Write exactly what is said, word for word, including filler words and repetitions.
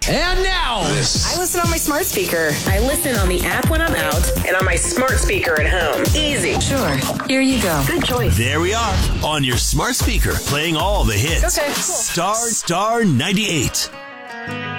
And now, I listen on my smart speaker. I listen on the app when I'm out and on my smart speaker at home. Easy. Sure. Here you go. Good choice. There we are on your smart speaker, playing all the hits. Okay, cool. Star Star ninety-eight.